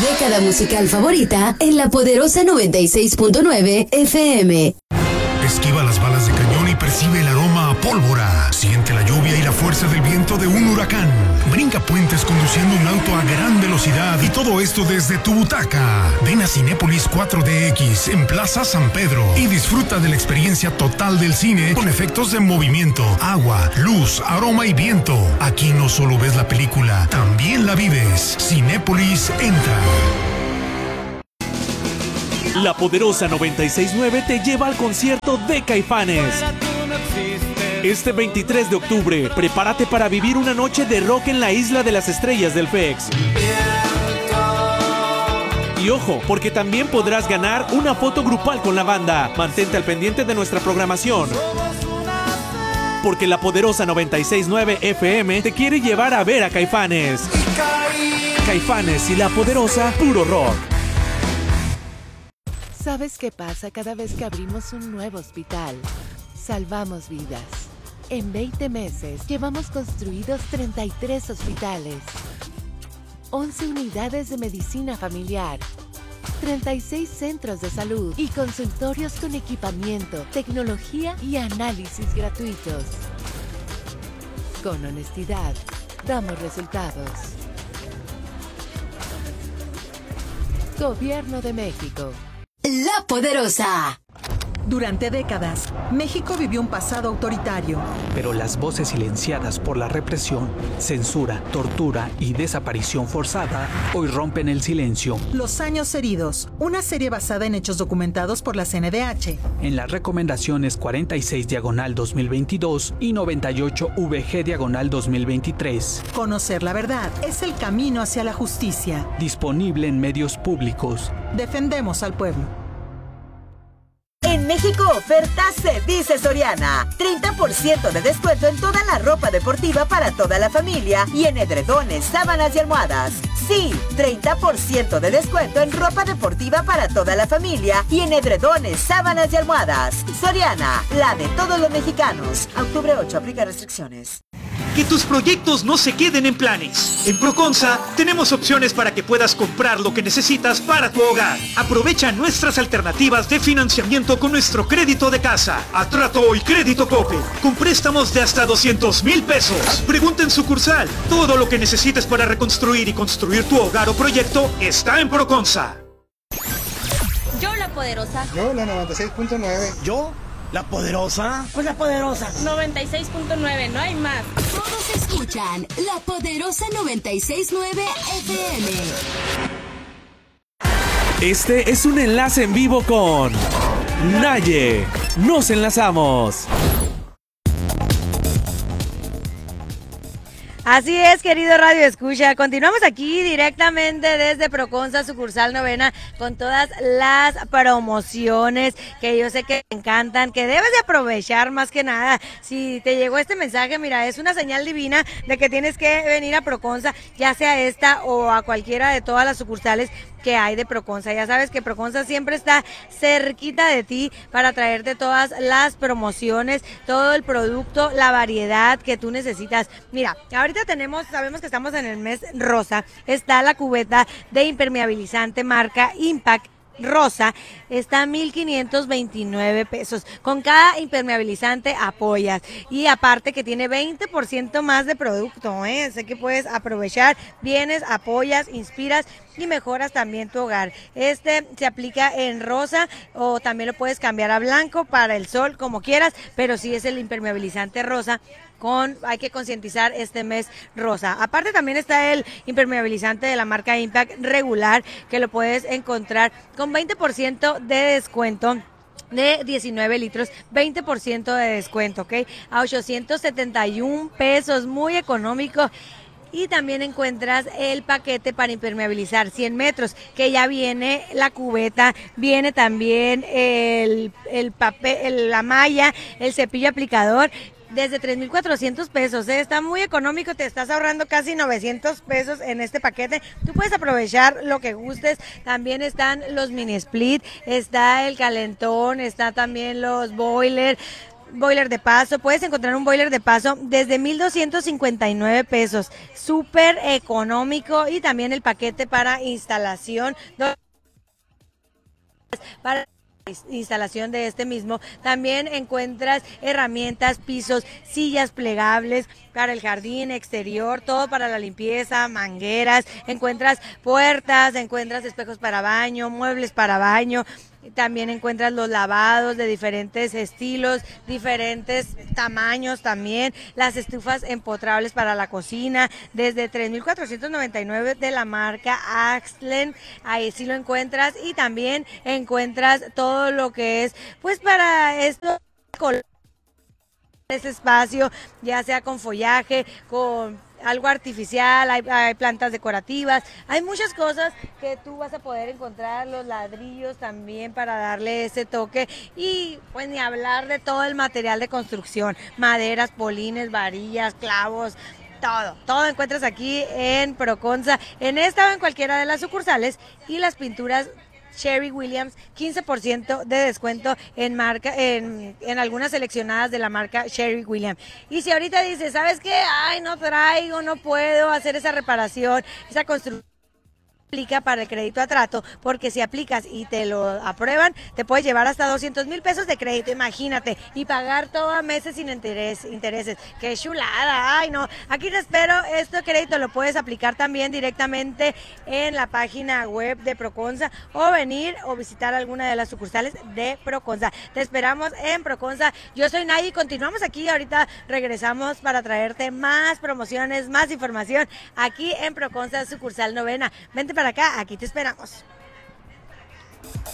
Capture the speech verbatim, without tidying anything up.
década musical favorita en La Poderosa noventa y seis punto nueve F M. Esquiva las balas de cañón y percibe el aroma a pólvora. Siente la lluvia y la fuerza del viento de un huracán. Brinca puentes conduciendo un auto a gran velocidad y todo esto desde tu butaca. Ven a Cinépolis cuatro D X en Plaza San Pedro y disfruta de la experiencia total del cine con efectos de movimiento, agua, luz, aroma y viento. Aquí no solo ves la película, también la vives. Cinépolis entra. La Poderosa noventa y seis punto nueve te lleva al concierto de Caifanes. Este veintitrés de octubre, prepárate para vivir una noche de rock en la Isla de las Estrellas del F E X. Y ojo, porque también podrás ganar una foto grupal con la banda. Mantente al pendiente de nuestra programación, porque La Poderosa noventa y seis punto nueve F M te quiere llevar a ver a Caifanes. Caifanes y La Poderosa, puro rock. ¿Sabes qué pasa cada vez que abrimos un nuevo hospital? Salvamos vidas. En veinte meses llevamos construidos treinta y tres hospitales, once unidades de medicina familiar, treinta y seis centros de salud y consultorios con equipamiento, tecnología y análisis gratuitos. Con honestidad, damos resultados. Gobierno de México. La Poderosa. Durante décadas, México vivió un pasado autoritario. Pero las voces silenciadas por la represión, censura, tortura y desaparición forzada hoy rompen el silencio. Los años heridos, una serie basada en hechos documentados por la C N D H. En las recomendaciones cuarenta y seis diagonal dos mil veintidós y noventa y ocho V G diagonal dos mil veintitrés. Conocer la verdad es el camino hacia la justicia. Disponible en medios públicos. Defendemos al pueblo. En México oferta se dice Soriana. treinta por ciento de descuento en toda la ropa deportiva para toda la familia y en edredones, sábanas y almohadas. Sí, treinta por ciento de descuento en ropa deportiva para toda la familia y en edredones, sábanas y almohadas. Soriana, la de todos los mexicanos. Octubre ocho, aplica restricciones. Que tus proyectos no se queden en planes. En Proconsa tenemos opciones para que puedas comprar lo que necesitas para tu hogar. Aprovecha nuestras alternativas de financiamiento con nuestro crédito de casa, Atrato y Crédito Coppel, con préstamos de hasta doscientos mil pesos. Pregunta en sucursal. Todo lo que necesites para reconstruir y construir tu hogar o proyecto está en Proconsa. Yo la Poderosa. Yo la noventa y seis punto nueve. Yo la Poderosa. Pues La Poderosa. noventa y seis punto nueve, no hay más. Todos escuchan La Poderosa noventa y seis punto nueve F M. Este es un enlace en vivo con Naye. Nos enlazamos. Así es, querido Radio Escucha. Continuamos aquí directamente desde Proconsa, sucursal novena, con todas las promociones que yo sé que te encantan, que debes de aprovechar más que nada. Si te llegó este mensaje, mira, es una señal divina de que tienes que venir a Proconsa, ya sea esta o a cualquiera de todas las sucursales que hay de Proconsa. Ya sabes que Proconsa siempre está cerquita de ti para traerte todas las promociones, todo el producto, la variedad que tú necesitas. Mira, ahorita tenemos, sabemos que estamos en el mes rosa, está la cubeta de impermeabilizante marca Impact rosa, está a mil quinientos veintinueve pesos. Con cada impermeabilizante apoyas y aparte que tiene veinte por ciento más de producto, ¿eh? Sé que puedes aprovechar, vienes, apoyas, inspiras y mejoras también tu hogar. Este se aplica en rosa o también lo puedes cambiar a blanco para el sol, como quieras, pero sí es el impermeabilizante rosa. Con, hay que concientizar este mes rosa. Aparte también está el impermeabilizante de la marca Impact regular, que lo puedes encontrar con veinte por ciento de descuento de diecinueve litros, veinte por ciento de descuento, ¿ok? A ochocientos setenta y un pesos, muy económico. Y también encuentras el paquete para impermeabilizar cien metros, que ya viene la cubeta, viene también el, el papel, el, la malla, el cepillo aplicador, desde tres mil cuatrocientos pesos, ¿eh? Está muy económico, te estás ahorrando casi novecientos pesos en este paquete. Tú puedes aprovechar lo que gustes. También están los mini split, está el calentón, está también los boiler. boiler de paso. Puedes encontrar un boiler de paso desde mil doscientos cincuenta y nueve pesos. Súper económico, y también el paquete para instalación. Para instalación de este mismo también encuentras herramientas, pisos, sillas plegables para el jardín exterior, todo para la limpieza, mangueras, encuentras puertas, encuentras espejos para baño, muebles para baño. También encuentras los lavados de diferentes estilos, diferentes tamaños también, las estufas empotrables para la cocina, desde tres mil cuatrocientos noventa y nueve de la marca Axlen, ahí sí lo encuentras, y también encuentras todo lo que es, pues para esto, ese espacio, ya sea con follaje, con algo artificial, hay, hay plantas decorativas, hay muchas cosas que tú vas a poder encontrar, los ladrillos también para darle ese toque, y pues ni hablar de todo el material de construcción, maderas, polines, varillas, clavos, todo, todo encuentras aquí en Proconza, en esta o en cualquiera de las sucursales, y las pinturas Sherwin Williams, quince por ciento de descuento en marca, en, en algunas seleccionadas de la marca Sherwin Williams. Y si ahorita dices, ¿sabes qué? Ay, no traigo, no puedo hacer esa reparación, esa construcción. Aplica para el crédito a trato, porque si aplicas y te lo aprueban, te puedes llevar hasta doscientos mil pesos de crédito, imagínate, y pagar todo a meses sin interés, intereses. ¡Qué chulada! ¡Ay, no! Aquí te espero. Este crédito lo puedes aplicar también directamente en la página web de Proconza, o venir o visitar alguna de las sucursales de Proconza. Te esperamos en Proconza. Yo soy Nay y continuamos aquí. Ahorita regresamos para traerte más promociones, más información aquí en Proconza, sucursal Novena. Vente para acá, aquí te esperamos.